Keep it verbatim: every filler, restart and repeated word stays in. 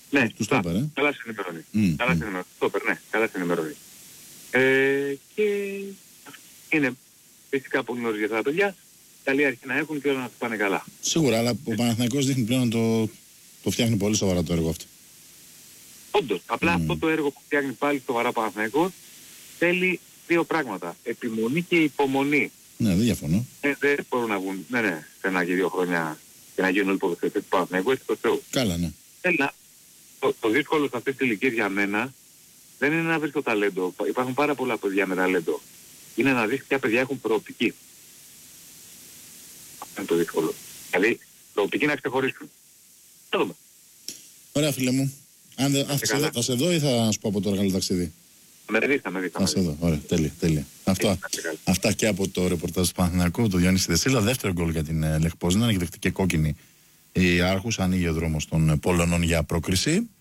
Ναι, του στόπερ, ε. καλά σε ενημερώνει. Mm, καλά mm. σε ενημερώνει. Στόπερ, ναι, καλά σε ενημερώνει. Ε, και είναι φυσικά πολύ νωρίς για αυτά τα παιδιά. Καλή αρχή να έχουν και όλα να τους πάνε καλά. Σίγουρα, αλλά ο Παναθηναϊκός δείχνει πλέον να το, το φτιάχνει πολύ σοβαρά το έργο αυτό. Όντως, απλά Mm. αυτό το έργο που φτιάχνει πάλι σοβαρά ο Παναθηναϊκός θέλει δύο πράγματα. Επιμονή και υπομονή. Ναι, δεν διαφωνώ. Ε, δεν μπορούν να βγουν, ναι, ναι, σε ένα και δύο χρόνια και να γίνουν όλοι ποδοσφαιριστές του Παναθηναϊκού, έτσι το Θεού. Καλά, ναι. Θέλει να... Το, το δύσκολο σε αυτές τις ηλικίες για μένα δεν είναι να βρεις το ταλέντο. Υπάρχουν πάρα πολλά παιδιά με ταλέντο. Είναι να δεις ποια παιδιά έχουν προοπτική. Αυτό είναι το δύσκολο. Δηλαδή, προοπτική να ξεχωρίσουν. Θα δούμε. Ωραία, φίλε μου. Αν δεν, θα, σε, θα σε δω ή θα σου πω από τώρα καλό ταξίδι. Με δεις, θα με δεις. Θα σε δω. Ωραία, τέλεια. τέλεια. Αυτό, αυτά και από το ρεπορτάζ του Παναθηναϊκού, του Διονύση Δεσίλα. Δεύτερο γκολ για την Λεχ Πόζναν. Έχει δεχτεί και κόκκινη η Άρχους. Ανοίγει ο δρόμος των Πολωνών για πρόκριση.